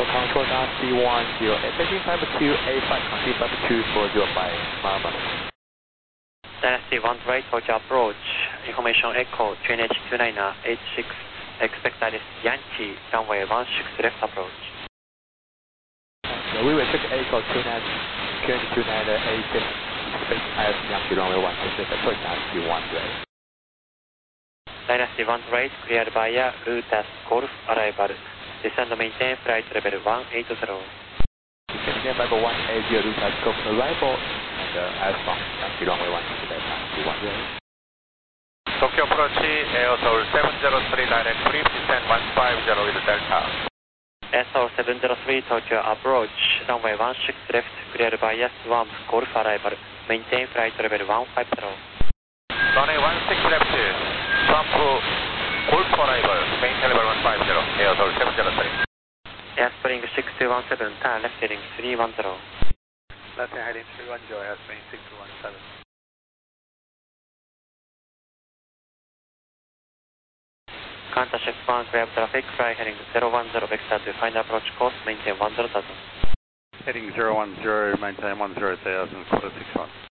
control down C10, taking 5285, complete 5240 by Mama. Dynasty 1 right, Tokyo approach, information echo, QNH 29er, H6, expect that is Yankee, runway 16 left approach. So we will check echo QNH 29er, H6, expect as Yankee, runway 16 left approach, Dynasty 1 right. Dynasty 1 right, cleared via Lutas Golf arrival. Descend and maintain flight level 180. Descend level 180, Lutas Golf arrival, and S1, Yankee, runway 16 left, Dynasty 1 right. Tokyo approach, Air Seoul 703 direct, brief descend 150 with Delta. Air Seoul 703 Tokyo approach, runway 16 left, cleared via Swamp Golf arrival. Maintain flight level 150. Runway 16 left, Swamp Golf arrival, maintain level 150, Air Seoul 703. Airspring 6217, turn left heading 310. Left heading 310, Airspring 6217. Qantas F1, clear traffic, fly heading 010, vector to final approach course, maintain 10,000. Heading 010, maintain 10,000, 61.